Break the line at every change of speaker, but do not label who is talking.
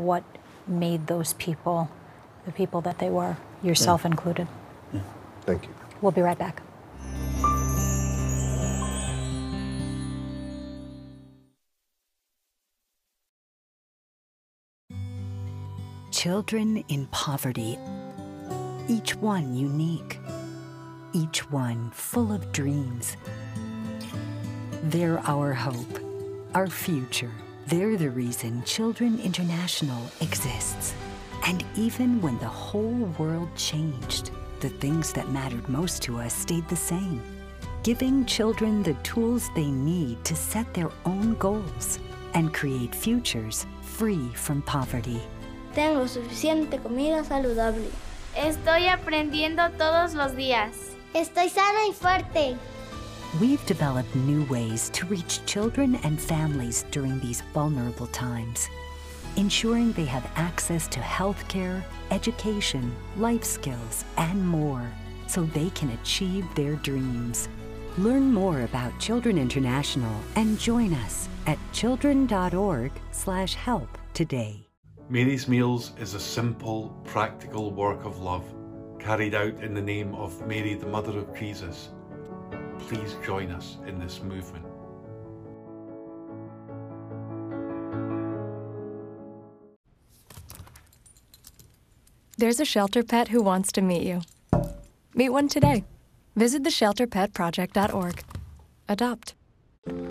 what made those people the people that they were, yourself included.
Yeah. Thank you.
We'll be right back.
Children in poverty, each one unique, each one full of dreams. They're our hope, our future. They're the reason Children International exists. And even when the whole world changed, the things that mattered most to us stayed the same, giving children the tools they need to set their own goals and create futures free from poverty.
Tengo suficiente comida saludable.
Estoy aprendiendo todos los días.
Estoy sana y fuerte.
We've developed new ways to reach children and families during these vulnerable times, ensuring they have access to healthcare, education, life skills, and more, so they can achieve their dreams. Learn more about Children International and join us at children.org/help today.
Mary's Meals is a simple, practical work of love carried out in the name of Mary, the Mother of Jesus. Please join us in this movement.
There's a shelter pet who wants to meet you. Meet one today. Visit theshelterpetproject.org. Adopt.